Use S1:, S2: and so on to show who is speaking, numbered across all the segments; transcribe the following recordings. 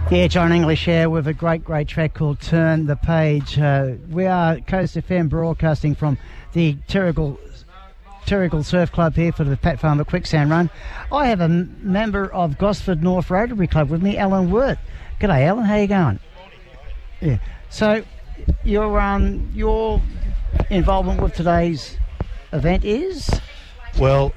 S1: Yeah, John English here with a great track called Turn the Page. We are Coast FM broadcasting from the Terrigal Surf Club here for the Pat Farmer Quicksand Run. I have a member of Gosford North Rotary Club with me, Alan Worth. G'day, Alan. How you going? Yeah. So your involvement with today's event is?
S2: Well,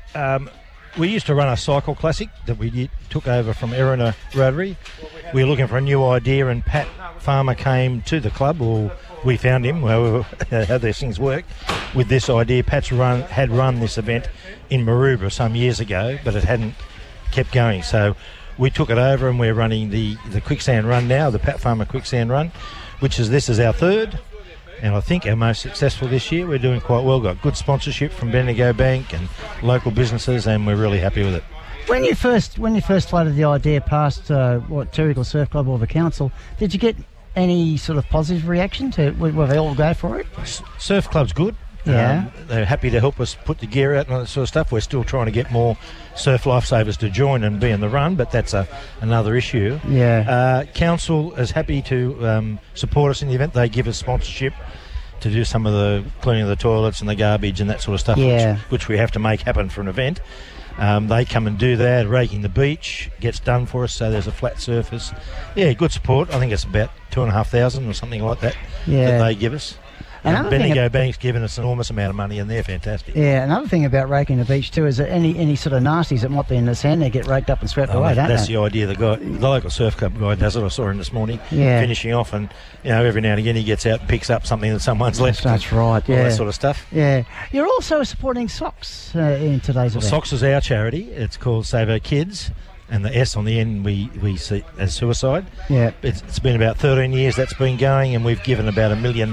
S2: we used to run a cycle classic that we took over from Erina Rotary. We were looking for a new idea, and Pat Farmer came to the club, or we found him, how these things work, with this idea. Pat's had run this event in Maroubra some years ago, but it hadn't kept going. So we took it over, and we're running the Quicksand Run now, the Pat Farmer Quicksand Run, this is our third, and I think our most successful this year. We're doing quite well. Got good sponsorship from Bendigo Bank and local businesses, and we're really happy with it.
S1: When you first floated the idea past Terrigal Surf Club or the council, did you get any sort of positive reaction to? Will they all go for it?
S2: Surf Club's good.
S1: Yeah,
S2: they're happy to help us put the gear out and all that sort of stuff. We're still trying to get more surf lifesavers to join and be in the run, but that's another issue.
S1: Yeah.
S2: Council is happy to support us in the event. They give us sponsorship to do some of the cleaning of the toilets and the garbage and that sort of stuff, which we have to make happen for an event. They come and do that. Raking the beach gets done for us, so there's a flat surface. Yeah, good support. I think it's about 2,500 or something like that that they give us. And Bendigo Bank's given us an enormous amount of money, and they're fantastic.
S1: Yeah, another thing about raking the beach too is that any sort of nasties that might be in the sand, they get raked up and swept away, don't they?
S2: That's the idea. The local surf club guy does it. I saw him this morning finishing off, and every now and again he gets out and picks up something that someone's left.
S1: That's right,
S2: all that sort of stuff.
S1: Yeah. You're also supporting Socks in today's event.
S2: Socks is our charity. It's called Save Our Kids. And the S on the end we see as suicide. Yeah. It's been about 13 years that's been going, and we've given about $1 million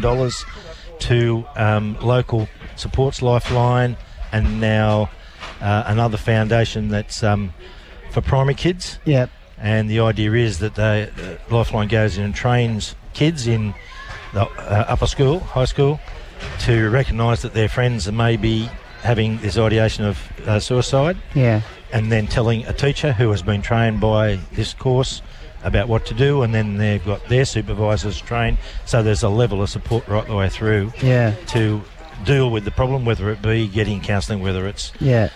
S2: to local supports, Lifeline, and now another foundation that's for primary kids.
S1: Yep.
S2: And the idea is that Lifeline goes in and trains kids in the upper school, high school, to recognise that their friends may be having this ideation of suicide.
S1: Yeah.
S2: And then telling a teacher who has been trained by this course about what to do, and then they've got their supervisors trained, so there's a level of support right the way through to deal with the problem, whether it be getting counselling, whether it's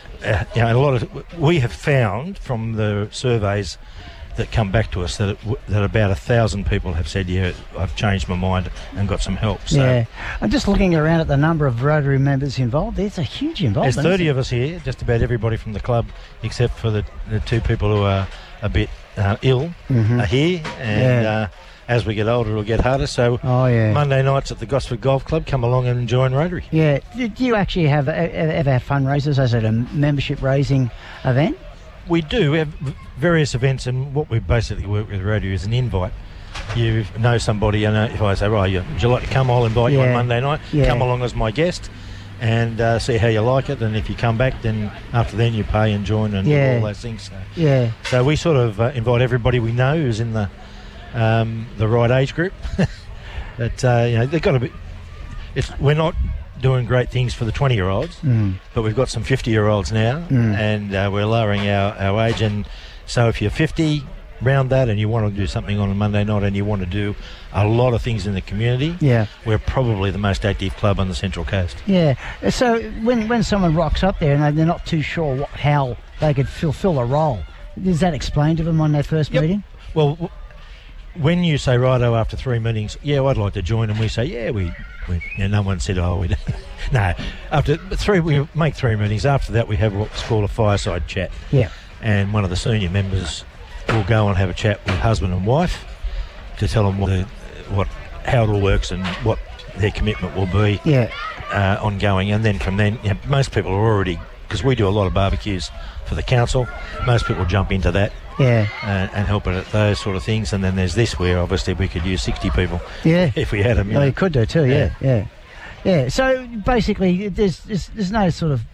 S2: we have found from the surveys that come back to us that about 1,000 people have said, I've changed my mind and got some help. So
S1: I'm just looking around at the number of Rotary members involved. There's a huge involvement.
S2: There's 30 of us here, just about everybody from the club, except for the two people who are a bit ill are here, and as we get older it'll get harder, so Monday nights at the Gosford Golf Club, come along and join Rotary.
S1: Do you actually ever have fundraisers as at a membership raising event?
S2: We do. We have various events, and what we basically work with Rotary is an invite. You know somebody, and if I say, right, would you like to come, I'll invite you on Monday night, come along as my guest and see how you like it, and if you come back, then after then you pay and join and do all those things. So we sort of invite everybody we know who's in the right age group. But they've got to be. We're not doing great things for the 20-year-olds, but we've got some 50-year-olds now, and we're lowering our age. And so if you're 50, round that, and you want to do something on a Monday night, and you want to do a lot of things in the community, we're probably the most active club on the Central Coast. Yeah.
S1: So when someone rocks up there and they're not too sure how they could fulfil a role, does that explain to them on their first meeting?
S2: Well, when you say, righto, after 3 meetings, I'd like to join, and we say, we no one said, we don't. No, after 3, we make 3 meetings. After that, we have what's called a fireside chat. Yeah. And one of the senior members will go and have a chat with husband and wife to tell them how it all works and what their commitment will be ongoing. And then from then, most people are already, because we do a lot of barbecues for the council, most people jump into that. And help it at those sort of things. And then there's this, where obviously we could use 60 people if we had them.
S1: You could do too, yeah. So basically there's no sort of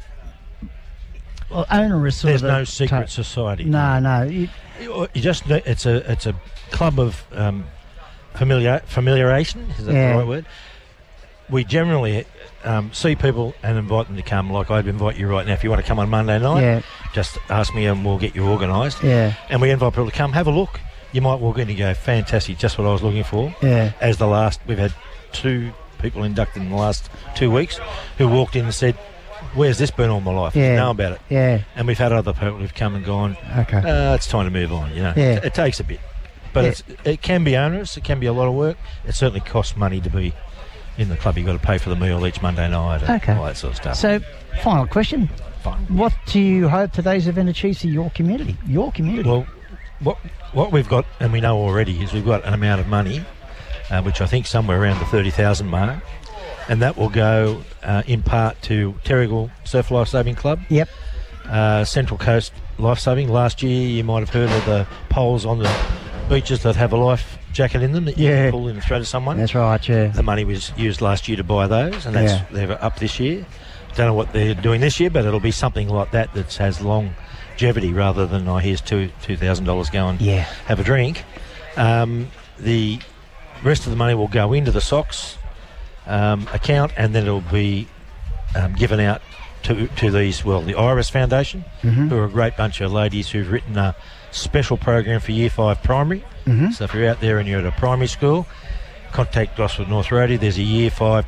S1: onerous sort
S2: there's no secret society.
S1: No.
S2: You just, it's a club of familiarization, is that the right word? We generally see people and invite them to come. Like I'd invite you right now, if you want to come on Monday night, just ask me and we'll get you organised. And we invite people to come, have a look, you might walk in and go, fantastic, just what I was looking for.
S1: Yeah.
S2: We've had 2 people inducted in the last 2 weeks who walked in and said, where's this been all my life?
S1: Yeah.
S2: I know about it.
S1: Yeah.
S2: And we've had other people who've come and gone,
S1: okay,
S2: it's time to move on,
S1: Yeah.
S2: It takes a bit. But it can be onerous, it can be a lot of work. It certainly costs money to be in the club. You've got to pay for the meal each Monday night and all that sort of stuff.
S1: So, final question.
S2: Fine.
S1: What do you hope today's event achieves for your community?
S2: Well, what we've got, and we know already, is we've got an amount of money, which I think somewhere around the 30,000 mark, and that will go in part to Terrigal Surf Lifesaving Club.
S1: Yep.
S2: Central Coast Lifesaving. Last year, you might have heard of the poles on the beaches that have a life jacket in them that you can pull in and throw to someone.
S1: That's right, yeah.
S2: The money was used last year to buy those, and they're up this year. Don't know what they're doing this year, but it'll be something like that has longevity rather than here's $2,000 go and have a drink. The rest of the money will go into the socks account, and then it'll be given out to the Iris Foundation, who are a great bunch of ladies who've written a special program for Year 5 primary. So if you're out there and you're at a primary school, contact Gosford North Roadie. There's a Year 5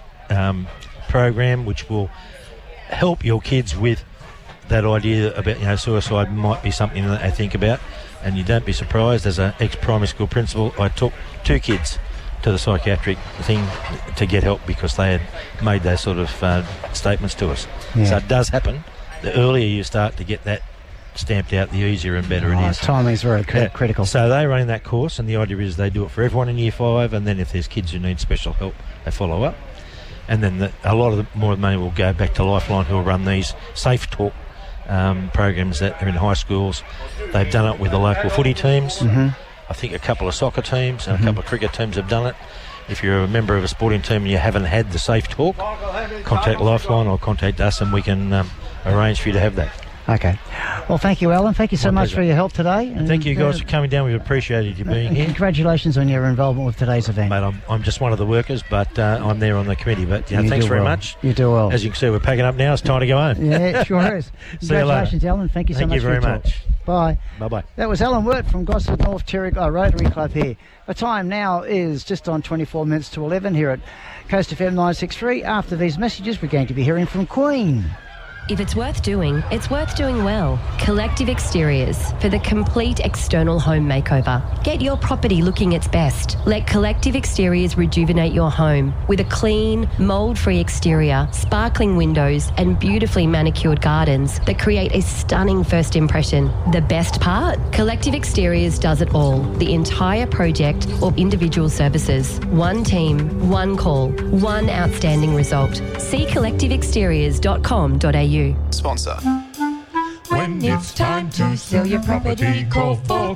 S2: program which will help your kids with that idea about suicide might be something that they think about. And you don't be surprised, as an ex-primary school principal, I took 2 kids to the psychiatric thing to get help because they had made those sort of statements to us. So it does happen. The earlier you start to get that stamped out, the easier and better it is.
S1: Timing is very critical.
S2: So they're running that course, and the idea is they do it for everyone in Year 5, and then if there's kids who need special help, they follow up. And then a lot of more of the money will go back to Lifeline, who will run these Safe Talk programs that are in high schools. They've done it with the local footy teams. I think a couple of soccer teams and a couple of cricket teams have done it. If you're a member of a sporting team and you haven't had the Safe Talk, contact Lifeline or contact us, and we can arrange for you to have that.
S1: Okay. Well, thank you, Alan. Thank you so much for your help today.
S2: And thank you guys for coming down. We appreciated you being here.
S1: Congratulations on your involvement with today's event.
S2: Mate, I'm just one of the workers, but I'm there on the committee. But thanks very much.
S1: You do well.
S2: As you can see, we're packing up now. It's time to go home.
S1: Yeah, it sure is. Congratulations, Alan. Thank you so much for your talk. Bye.
S2: Bye-bye.
S1: That was Alan Wirt from Gosford North Terrigal Rotary Club here. The time now is just on 24 minutes to 11 here at Coast FM 963. After these messages, we're going to be hearing from Queen.
S3: If it's worth doing well. Collective Exteriors for the complete external home makeover. Get your property looking its best. Let Collective Exteriors rejuvenate your home with a clean, mould-free exterior, sparkling windows and beautifully manicured gardens that create a stunning first impression. The best part? Collective Exteriors does it all. The entire project or individual services. One team, one call, one outstanding result. See collectiveexteriors.com.au.
S4: Sponsor.
S5: When it's time to sell your property, call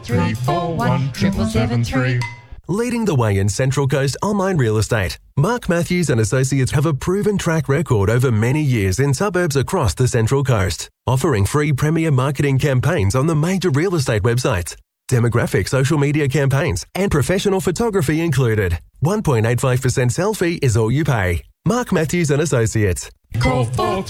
S5: 4341 7773.
S6: Leading the way in Central Coast online real estate, Mark Matthews and Associates have a proven track record over many years in suburbs across the Central Coast, offering free premier marketing campaigns on the major real estate websites, demographic social media campaigns, and professional photography included. 1.85% selfie is all you pay. Mark Matthews and Associates.
S5: Call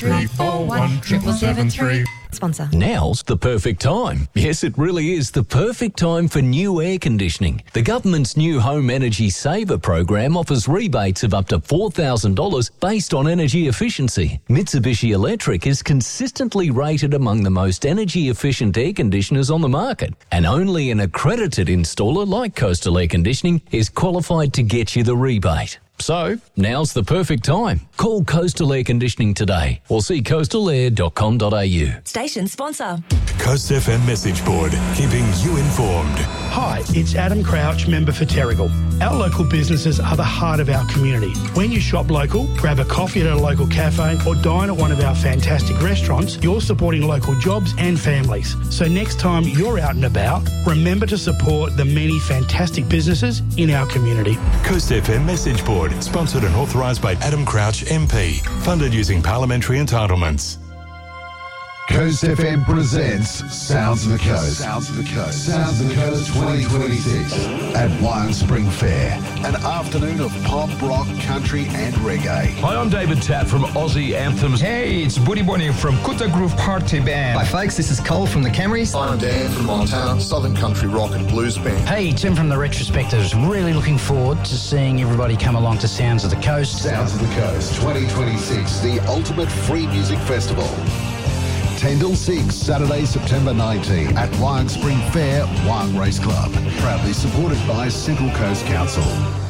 S5: 4341 7773.
S3: Sponsor.
S7: Now's the perfect time. Yes, it really is the perfect time for new air conditioning. The government's new Home Energy Saver program offers rebates of up to $4,000 based on energy efficiency. Mitsubishi Electric is consistently rated among the most energy efficient air conditioners on the market, and only an accredited installer like Coastal Air Conditioning is qualified to get you the rebate. So, now's the perfect time. Call Coastal Air Conditioning today or see coastalair.com.au.
S3: Station sponsor.
S8: Coast FM message board, keeping you informed.
S9: Hi, it's Adam Crouch, member for Terrigal. Our local businesses are the heart of our community. When you shop local, grab a coffee at a local cafe or dine at one of our fantastic restaurants, you're supporting local jobs and families. So next time you're out and about, remember to support the many fantastic businesses in our community.
S8: Coast FM message board, sponsored and authorised by Adam Crouch MP, funded using parliamentary entitlements.
S4: Coast FM presents Sounds of the Coast. Sounds of the Coast. Sounds of the Coast 2026 at Wyong Spring Fair. An afternoon of pop, rock, country and reggae.
S10: Hi, I'm David Tapp from Aussie Anthems.
S11: Hey, it's Buddy Bonnie from Kuta Groove Party Band.
S12: Hi folks, this is Cole from the Camrys.
S13: I'm Dan from Montana, Southern Country Rock and Blues Band.
S14: Hey, Tim from the Retrospectives. Really looking forward to seeing everybody come along to Sounds of the Coast.
S4: Sounds of the Coast 2026, the ultimate free music festival. 10 till 6, Saturday, September 19 at Wyong Spring Fair, Wyong Race Club. Proudly supported by Central Coast Council.